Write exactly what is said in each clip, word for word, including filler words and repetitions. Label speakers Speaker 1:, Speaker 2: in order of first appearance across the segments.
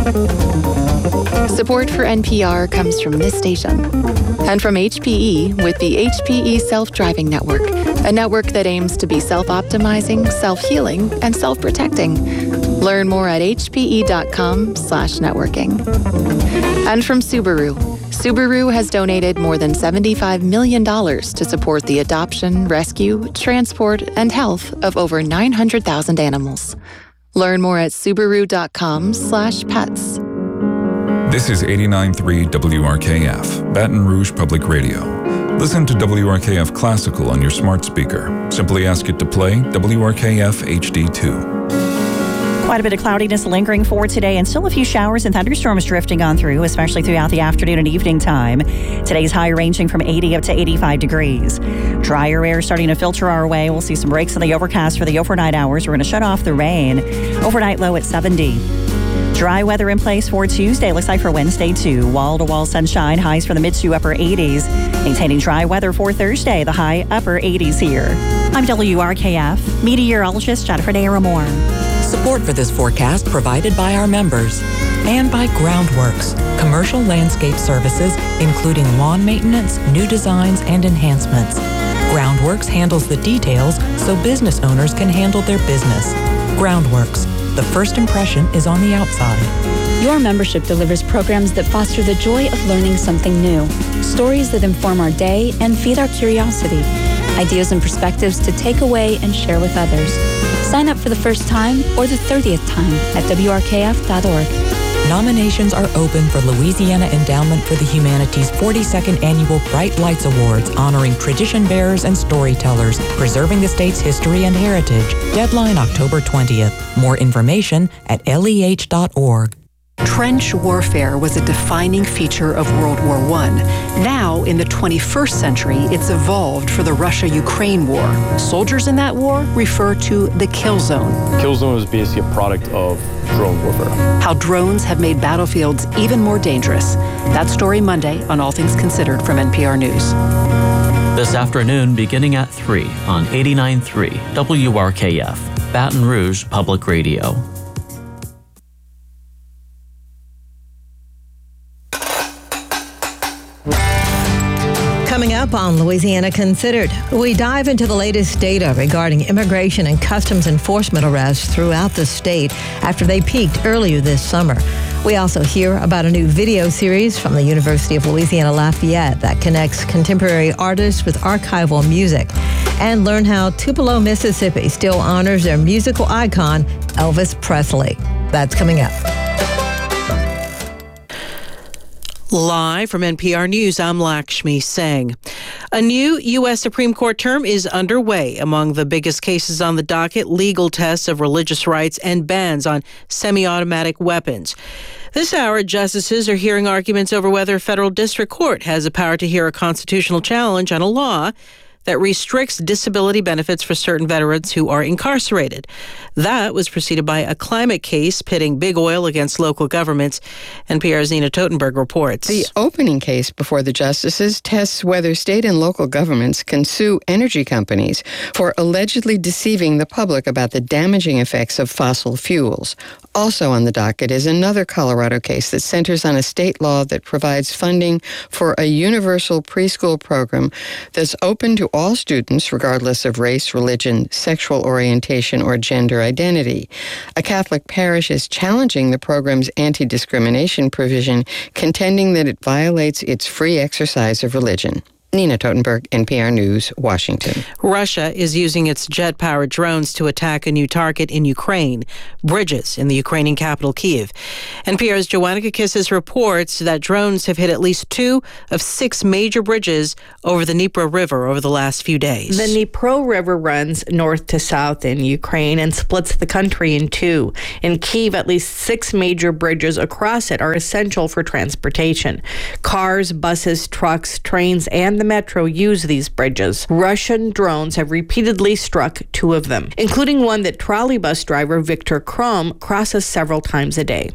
Speaker 1: Support for N P R comes from this station and from H P E with the H P E Self-Driving Network, a network that aims to be self-optimizing, self-healing, and self-protecting. Learn more at hpe.com slash networking. And from Subaru. Subaru has donated more than seventy-five million dollars to support the adoption, rescue, transport, and health of over nine hundred thousand animals. Learn more at subaru.com slash pets.
Speaker 2: This is eighty-nine point three W R K F, Baton Rouge Public Radio. Listen to W R K F Classical on your smart speaker. Simply ask it to play W R K F H D two.
Speaker 3: Quite a bit of cloudiness lingering for today, and still a few showers and thunderstorms drifting on through, especially throughout the afternoon and evening time. Today's high ranging from eighty up to eighty-five degrees. Drier air starting to filter our way. We'll see some breaks in the overcast for the overnight hours. We're going to shut off the rain. Overnight low at seventy. Dry weather in place for Tuesday. Looks like for Wednesday, too. Wall-to-wall sunshine. Highs from the mid to upper eighties. Maintaining dry weather for Thursday. The high upper eighties here. I'm W R K F meteorologist Jennifer Naramore.
Speaker 4: Support for this forecast provided by our members and by Groundworks, commercial landscape services, including lawn maintenance, new designs, and enhancements. Groundworks handles the details so business owners can handle their business. Groundworks, the first impression is on the outside.
Speaker 5: Your membership delivers programs that foster the joy of learning something new, stories that inform our day and feed our curiosity, ideas and perspectives to take away and share with others. Sign up for the first time or the thirtieth time at W R K F dot org.
Speaker 4: Nominations are open for Louisiana Endowment for the Humanities forty-second Annual Bright Lights Awards, honoring tradition bearers and storytellers, preserving the state's history and heritage. Deadline October twentieth. More information at L E H dot org.
Speaker 6: Trench warfare was a defining feature of World War One. Now, in the twenty-first century, it's evolved for the Russia-Ukraine war. Soldiers in that war refer to the kill zone.
Speaker 7: Kill zone is basically a product of drone warfare.
Speaker 6: How drones have made battlefields even more dangerous. That story Monday on All Things Considered from N P R News.
Speaker 8: This afternoon beginning at three on eighty-nine point three W R K F, Baton Rouge Public Radio.
Speaker 9: Coming up on Louisiana Considered, we dive into the latest data regarding immigration and customs enforcement arrests throughout the state after they peaked earlier this summer. We also hear about a new video series from the University of Louisiana Lafayette that connects contemporary artists with archival music, and learn how Tupelo, Mississippi still honors their musical icon, Elvis Presley. That's coming up.
Speaker 10: Live from N P R News, I'm Lakshmi Singh. A new U S Supreme Court term is underway. Among the biggest cases on the docket, legal tests of religious rights and bans on semi-automatic weapons. This hour, justices are hearing arguments over whether a federal district court has the power to hear a constitutional challenge on a law that restricts disability benefits for certain veterans who are incarcerated. That was preceded by a climate case pitting big oil against local governments. N P R's Nina Totenberg reports.
Speaker 11: The opening case before the justices tests whether state and local governments can sue energy companies for allegedly deceiving the public about the damaging effects of fossil fuels. Also on the docket is another Colorado case that centers on a state law that provides funding for a universal preschool program that's open to all students, regardless of race, religion, sexual orientation, or gender identity. A Catholic parish is challenging the program's anti-discrimination provision, contending that it violates its free exercise of religion. Nina Totenberg, N P R News, Washington.
Speaker 10: Russia is using its jet-powered drones to attack a new target in Ukraine, bridges in the Ukrainian capital, Kyiv. N P R's Joanna Kakissis reports that drones have hit at least two of six major bridges over the Dnipro River over the last few days.
Speaker 12: The Dnipro River runs north to south in Ukraine and splits the country in two. In Kyiv, at least six major bridges across it are essential for transportation. Cars, buses, trucks, trains, and the metro use these bridges. Russian drones have repeatedly struck two of them, including one that trolley bus driver Victor Krom crosses several times a day.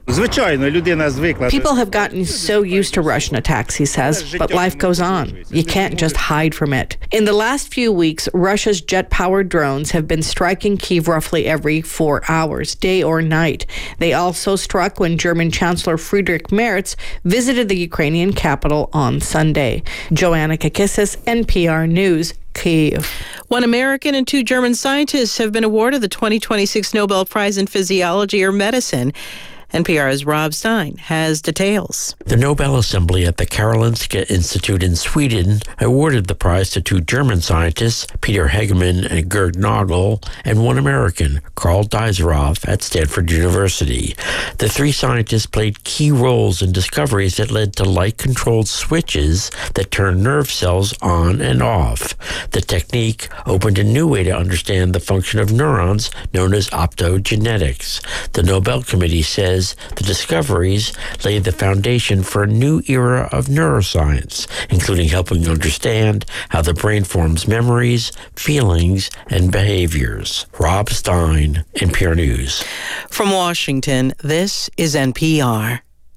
Speaker 12: People have gotten so used to Russian attacks, he says, but life goes on. You can't just hide from it. In the last few weeks, Russia's jet-powered drones have been striking Kyiv roughly every four hours, day or night. They also struck when German Chancellor Friedrich Merz visited the Ukrainian capital on Sunday. Joanna Kakissis, N P R News, Kyiv.
Speaker 10: One American and two German scientists have been awarded the twenty twenty-six Nobel Prize in Physiology or Medicine. N P R's Rob Stein has details.
Speaker 13: The Nobel Assembly at the Karolinska Institute in Sweden awarded the prize to two German scientists, Peter Hegemann and Gerd Nagel, and one American, Karl Deiseroff, at Stanford University. The three scientists played key roles in discoveries that led to light-controlled switches that turn nerve cells on and off. The technique opened a new way to understand the function of neurons, known as optogenetics. The Nobel Committee says the discoveries laid the foundation for a new era of neuroscience, including helping understand how the brain forms memories, feelings, and behaviors. Rob Stein, N P R News.
Speaker 10: From Washington, this is N P R.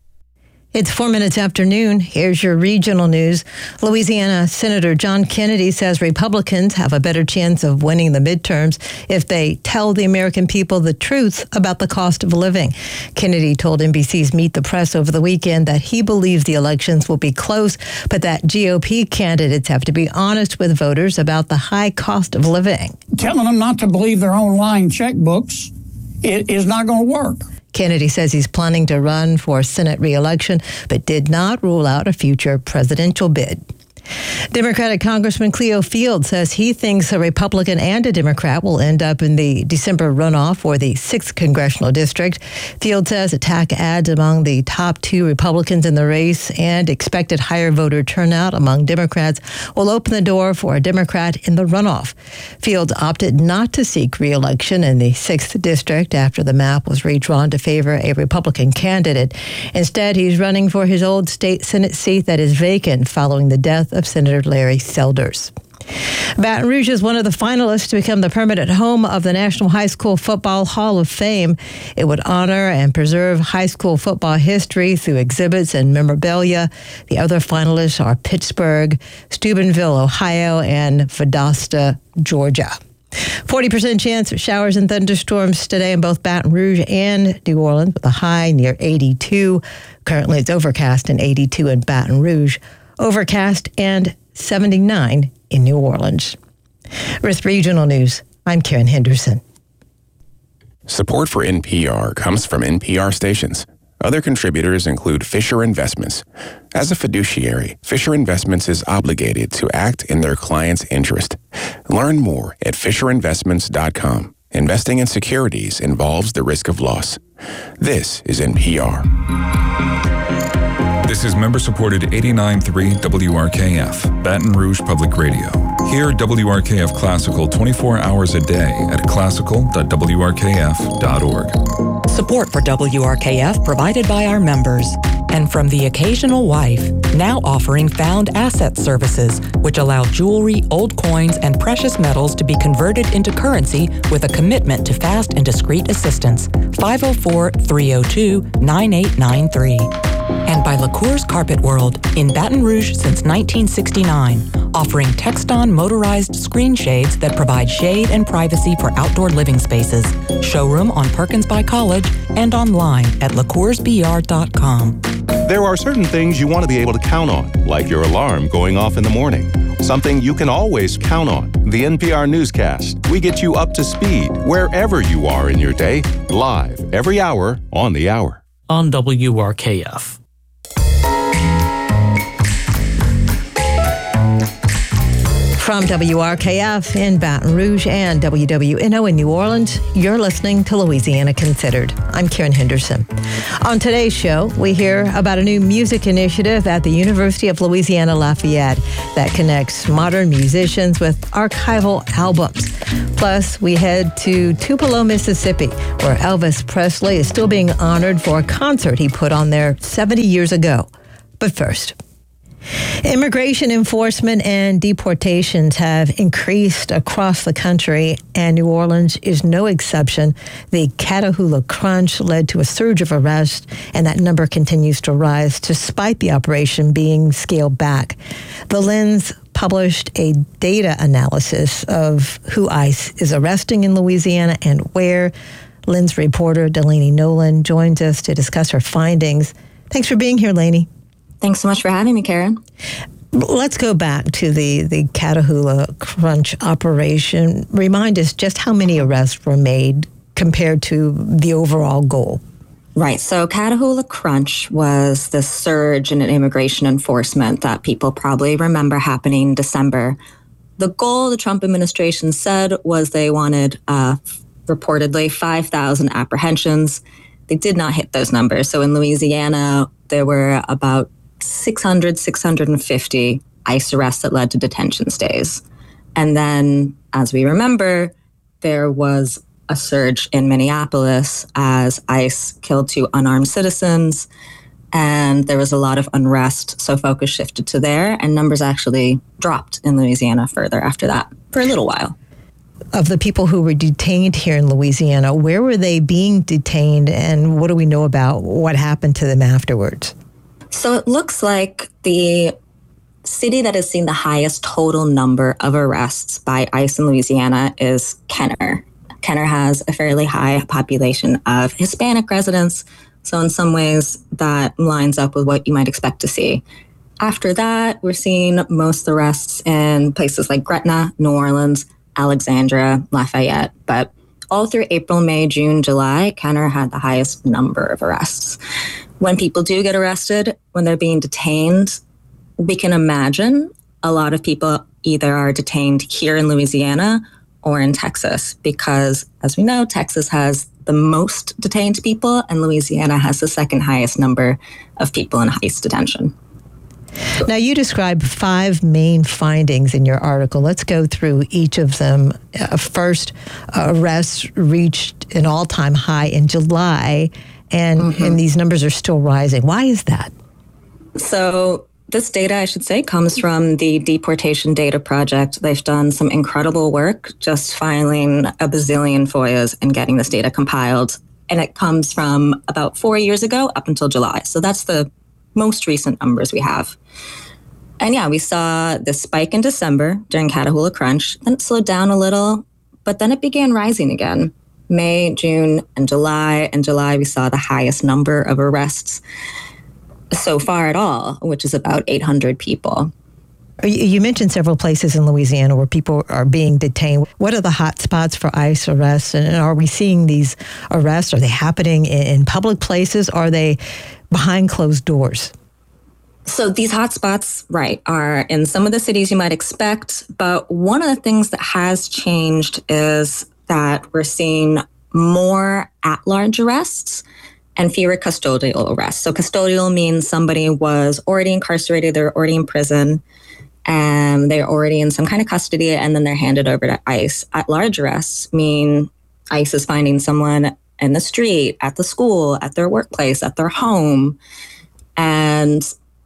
Speaker 9: It's four minutes after noon. Here's your regional news. Louisiana Senator John Kennedy says Republicans have a better chance of winning the midterms if they tell the American people the truth about the cost of living. Kennedy told N B C's Meet the Press over the weekend that he believes the elections will be close, but that G O P candidates have to be honest with voters about the high cost of living.
Speaker 14: Telling them not to believe their own lying checkbooks is not going to work.
Speaker 9: Kennedy says he's planning to run for Senate re-election, but did not rule out a future presidential bid. Democratic Congressman Cleo Field says he thinks a Republican and a Democrat will end up in the December runoff for the sixth Congressional District. Field says attack ads among the top two Republicans in the race and expected higher voter turnout among Democrats will open the door for a Democrat in the runoff. Field opted not to seek re-election in the sixth District after the map was redrawn to favor a Republican candidate. Instead, he's running for his old state Senate seat that is vacant following the death of Senator Larry Selders. Baton Rouge is one of the finalists to become the permanent home of the National High School Football Hall of Fame. It would honor and preserve high school football history through exhibits and memorabilia. The other finalists are Pittsburgh, Steubenville, Ohio, and Valdosta, Georgia. forty percent chance of showers and thunderstorms today in both Baton Rouge and New Orleans, with a high near eighty-two. Currently, it's overcast and eighty-two in Baton Rouge. Overcast and seventy-nine in New Orleans. With Regional News, I'm Karen Henderson.
Speaker 15: Support for N P R comes from N P R stations. Other contributors include Fisher Investments. As a fiduciary, Fisher Investments is obligated to act in their client's interest. Learn more at fisher investments dot com. Investing in securities involves the risk of loss. This is N P R.
Speaker 2: This is member-supported eighty-nine point three W R K F, Baton Rouge Public Radio. Hear W R K F Classical twenty-four hours a day at classical dot w r k f dot org.
Speaker 4: Support for W R K F provided by our members. And from The Occasional Wife, now offering found asset services, which allow jewelry, old coins, and precious metals to be converted into currency with a commitment to fast and discreet assistance. five oh four, three oh two, nine eight nine three. And by LaCour's Carpet World in Baton Rouge since nineteen sixty-nine, offering Texton motorized screen shades that provide shade and privacy for outdoor living spaces. Showroom on Perkins by College and online at la cours b r dot com.
Speaker 16: There are certain things you want to be able to count on, like your alarm going off in the morning. Something you can always count on, the N P R Newscast. We get you up to speed wherever you are in your day, live every hour on the hour.
Speaker 8: On W R K F.
Speaker 9: From W R K F in Baton Rouge and W W N O in New Orleans, you're listening to Louisiana Considered. I'm Karen Henderson. On today's show, we hear about a new music initiative at the University of Louisiana Lafayette that connects modern musicians with archival albums. Plus, we head to Tupelo, Mississippi, where Elvis Presley is still being honored for a concert he put on there seventy years ago. But first, Immigration enforcement and deportations have increased across the country, and New Orleans is no exception. The Catahoula Crunch led to a surge of arrests, and that number continues to rise despite the operation being scaled back. The Lens published a data analysis of who ICE is arresting in Louisiana and where. Lens reporter Delaney Nolan joins us to discuss her findings. Thanks for being here, Lainey.
Speaker 17: Thanks so much for having me, Karen.
Speaker 9: Let's go back to the, the Catahoula Crunch operation. Remind us just how many arrests were made compared to the overall goal.
Speaker 17: Right. So Catahoula Crunch was the surge in immigration enforcement that people probably remember happening in December. The goal the Trump administration said was they wanted uh, reportedly five thousand apprehensions. They did not hit those numbers. So in Louisiana, there were about six hundred, six hundred fifty ICE arrests that led to detention stays. And then, as we remember, there was a surge in Minneapolis as ICE killed two unarmed citizens, and there was a lot of unrest, so focus shifted to there, and numbers actually dropped in Louisiana further after that for a little while.
Speaker 9: Of the people who were detained here in Louisiana, where were they being detained, and what do we know about what happened to them afterwards?
Speaker 17: So it looks like the city that has seen the highest total number of arrests by ICE in Louisiana is Kenner. Kenner has a fairly high population of Hispanic residents, so in some ways that lines up with what you might expect to see. After that, we're seeing most arrests in places like Gretna, New Orleans, Alexandria, Lafayette, but all through April, May, June, July, Kenner had the highest number of arrests. When people do get arrested, when they're being detained, we can imagine a lot of people either are detained here in Louisiana or in Texas, because as we know, Texas has the most detained people and Louisiana has the second highest number of people in ICE detention.
Speaker 9: Now, you describe five main findings in your article. Let's go through each of them. Uh, first, uh, arrests reached an all-time high in July, and, mm-hmm. and these numbers are still rising. Why is that?
Speaker 17: So this data, I should say, comes from the Deportation Data Project. They've done some incredible work just filing a bazillion F O I As and getting this data compiled. And it comes from about four years ago up until July. So that's the most recent numbers we have. And yeah, we saw this spike in December during Catahoula Crunch, then it slowed down a little, but then it began rising again. May, June, and July. In July, we saw the highest number of arrests so far at all, which is about eight hundred people.
Speaker 9: You mentioned several places in Louisiana where people are being detained. What are the hot spots for ICE arrests? And are we seeing these arrests? Are they happening in public places? Are they behind closed doors?
Speaker 17: So these hotspots, right, are in some of the cities you might expect. But one of the things that has changed is that we're seeing more at-large arrests and fewer custodial arrests. So custodial means somebody was already incarcerated, they're already in prison, and they're already in some kind of custody, and then they're handed over to ICE. At-large arrests mean ICE is finding someone in the street, at the school, at their workplace, at their home. And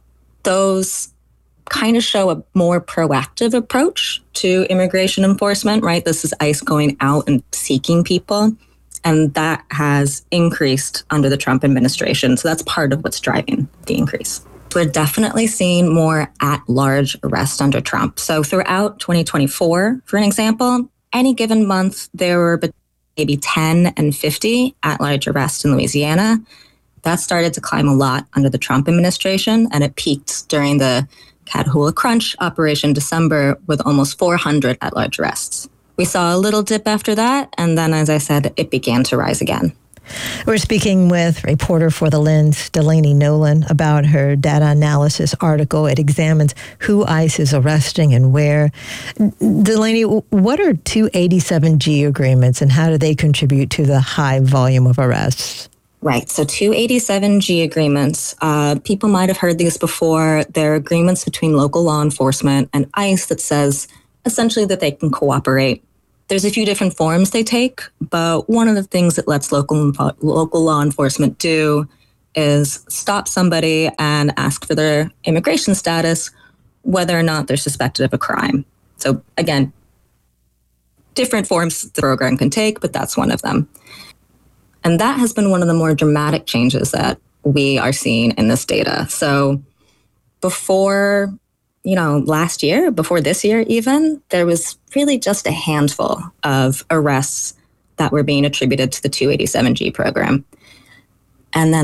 Speaker 17: those kind of show a more proactive approach to immigration enforcement, right? This is ICE going out and seeking people. And that has increased under the Trump administration. So that's part of what's driving the increase. We're definitely seeing more at-large arrests under Trump. So throughout twenty twenty-four, for an example, any given month, there were maybe ten and fifty at-large arrests in Louisiana. That started to climb a lot under the Trump administration, and it peaked during the Catahoula Crunch operation December with almost four hundred at-large arrests. We saw a little dip after that, and then, as I said, it began to rise again.
Speaker 9: We're speaking with reporter for The Lens, Delaney Nolan, about her data analysis article. It examines who ICE is arresting and where. Delaney, what are two eighty-seven G agreements, and how do they contribute to the high volume of arrests?
Speaker 17: Right. So two eighty-seven G agreements, uh, people might have heard these before. They're agreements between local law enforcement and ICE that says essentially that they can cooperate. There's a few different forms they take, but one of the things it lets local local law enforcement do is stop somebody and ask for their immigration status, whether or not they're suspected of a crime. So again, different forms the program can take, but that's one of them. And that has been one of the more dramatic changes that we are seeing in this data. So before, you know, last year, before this year even, there was really just a handful of arrests that were being attributed to the two eighty-seven G program. And then